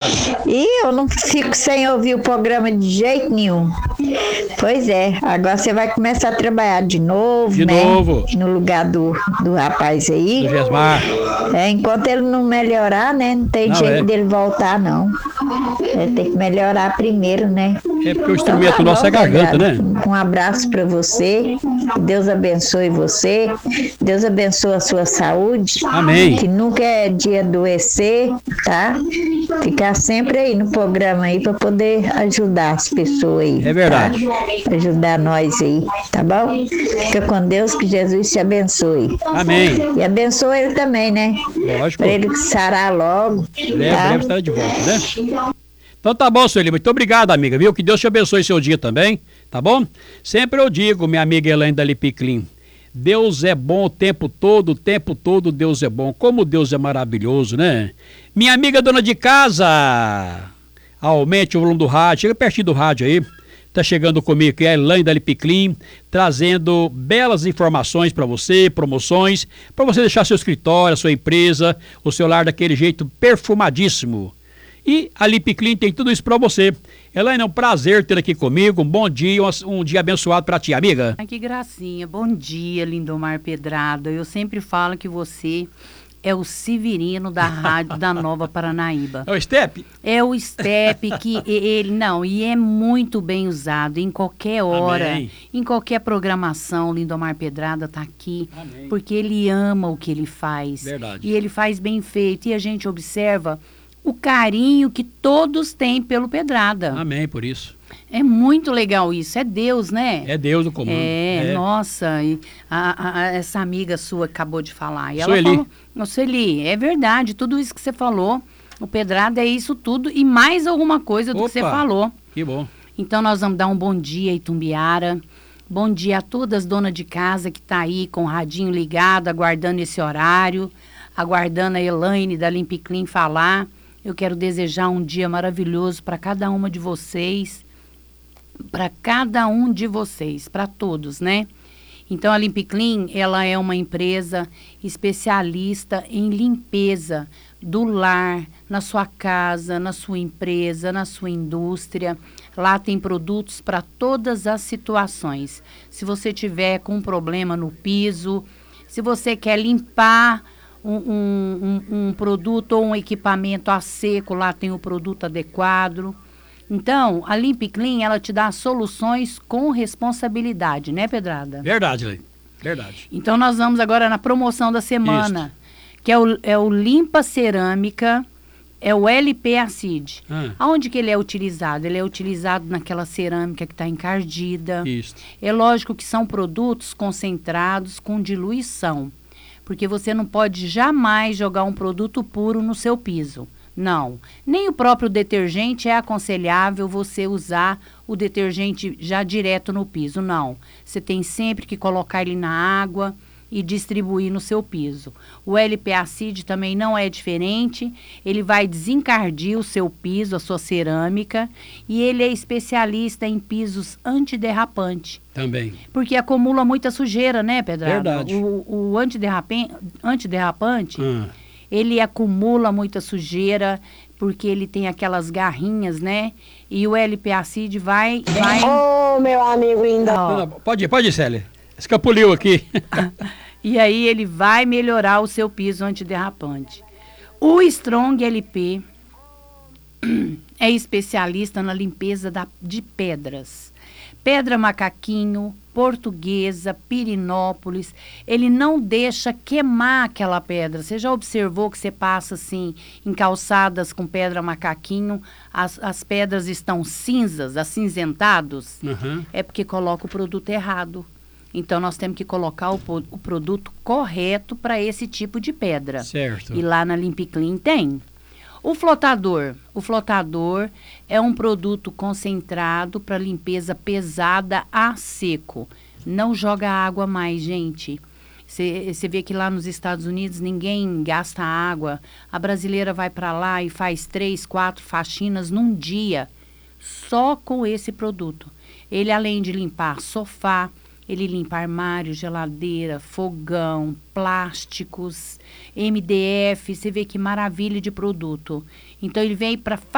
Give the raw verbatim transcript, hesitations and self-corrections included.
E eu não fico sem ouvir o programa de jeito nenhum. Pois é, agora você vai começar a trabalhar de novo, de né? novo. No lugar do, do rapaz aí. Do Gesmar. É, enquanto ele não melhorar, né? Não tem Não, jeito é. dele voltar, não. Ele tem que melhorar primeiro, né? É porque o Então, instrumento tá nosso bom, é garganta, né? Um abraço para você. Que Deus abençoe você. Deus abençoe a sua saúde. Amém. Que nunca é dia adoecer, tá? Ficar sempre aí no programa aí para poder ajudar as pessoas aí. É verdade. Tá? Ajudar nós aí, tá bom? Fica com Deus, que Jesus te abençoe. Amém. E abençoe ele também, né? Lógico. Para ele sarar logo. Breve, tá? breve estará de volta, né? Então tá bom, Sueli. Muito obrigado, amiga, viu? Que Deus te abençoe seu dia também, tá bom? Sempre eu digo, minha amiga Elaine da Lipiclin, Deus é bom o tempo todo, o tempo todo Deus é bom. Como Deus é maravilhoso, né? Minha amiga dona de casa, aumente o volume do rádio, chega pertinho do rádio aí. Tá chegando comigo aqui a Elaine da Lipiclin, trazendo belas informações para você, promoções, para você deixar seu escritório, a sua empresa, o seu lar daquele jeito perfumadíssimo. E a Lipiclin tem tudo isso para você. Elaine, é um prazer ter aqui comigo. Um bom dia, um, um dia abençoado para ti, amiga. Ai, que gracinha. Bom dia, Lindomar Pedrada. Eu sempre falo que você é o Severino da rádio da Nova Paranaíba. É o Step? É o Step que ele, não, e é muito bem usado em qualquer hora, Amém. Em qualquer programação. Lindomar Pedrada tá aqui, Amém. Porque ele ama o que ele faz. Verdade. E ele faz bem feito. E a gente observa o carinho que todos têm pelo Pedrada. Amém, por isso. É muito legal isso, é Deus, né? É Deus no comando. É, é. nossa, e a, a, essa amiga sua acabou de falar. E ela Sueli. falou, "Ô, Sueli, é verdade, tudo isso que você falou, o Pedrada é isso tudo e mais alguma coisa do Opa, que você falou. Que bom. Então nós vamos dar um bom dia, Itumbiara. Bom dia a todas as donas de casa que tá aí com o radinho ligado, aguardando esse horário, aguardando a Elaine da Limpiclin falar. Eu quero desejar um dia maravilhoso para cada uma de vocês, para cada um de vocês, para todos, né? Então a Limpiclin, ela é uma empresa especialista em limpeza do lar, na sua casa, na sua empresa, na sua indústria. Lá tem produtos para todas as situações. Se você tiver com um problema no piso, se você quer limpar Um, um, um, um produto ou um equipamento a seco, lá tem o produto adequado. Então, a Limpiclin, ela te dá soluções com responsabilidade, né, Pedrada? Verdade, Elaine. Verdade. Então, nós vamos agora na promoção da semana, Isso. que é o, é o Limpa Cerâmica, é o L P Acid. Ah. Aonde que ele é utilizado? Ele é utilizado naquela cerâmica que está encardida. Isso. É lógico que são produtos concentrados com diluição. Porque você não pode jamais jogar um produto puro no seu piso. Não. Nem o próprio detergente é aconselhável você usar o detergente já direto no piso. Não. Você tem sempre que colocar ele na água e distribuir no seu piso. O L P Acid também não é diferente. Ele vai desencardir o seu piso, a sua cerâmica. E ele é especialista em pisos antiderrapante. Também. Porque acumula muita sujeira, né, Pedrada? Verdade. O, o antiderrapen- antiderrapante, Ah. ele acumula muita sujeira, porque ele tem aquelas garrinhas, né? E o L P Acid vai... vai... Ô, meu amigo lindo. Ó, Não, não, pode ir, pode ir, Célia. Escapuliu aqui. e aí ele vai melhorar o seu piso antiderrapante. O Strong L P é especialista na limpeza da, de pedras. Pedra macaquinho, portuguesa, pirinópolis, ele não deixa queimar aquela pedra. Você já observou que você passa assim, em calçadas com pedra macaquinho, as, as pedras estão cinzas, acinzentados? Uhum. É porque coloca o produto errado. Então nós temos que colocar o, po- o produto correto para esse tipo de pedra. Certo. E lá na Limpiclin tem. O flotador. O flotador é um produto concentrado para limpeza pesada a seco. Não joga água mais, gente. Você vê que lá nos Estados Unidos ninguém gasta água. A brasileira vai para lá e faz três, quatro faxinas num dia. Só com esse produto. Ele, além de limpar sofá, ele limpa armário, geladeira, fogão, plásticos, M D F. Você vê que maravilha de produto. Então, ele vem para